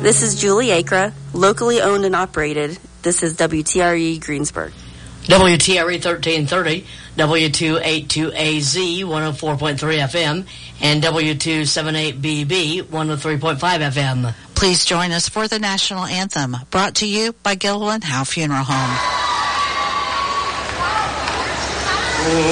This is Julie Acra, locally owned and operated. This is WTRE Greensburg. WTRE 1330, W282AZ 104.3 FM, and W278BB 103.5 FM. Please join us for the National Anthem, brought to you by Gilliland Howe Funeral Home.